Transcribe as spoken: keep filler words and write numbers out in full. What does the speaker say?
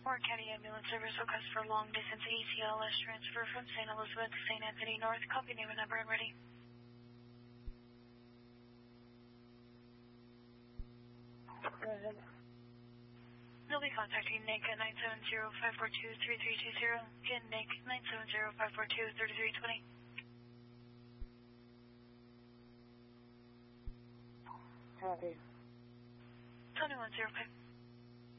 Warren County Ambulance Service request for long distance A C L S transfer from Saint Elizabeth to Saint Anthony North. Copy, name and number and ready. Go ahead. You'll be contacting Nick at nine seven zero, five four two, three three two zero. Again, Nick, nine seven zero, five four two, three three two zero. Copy. Tony one zero five.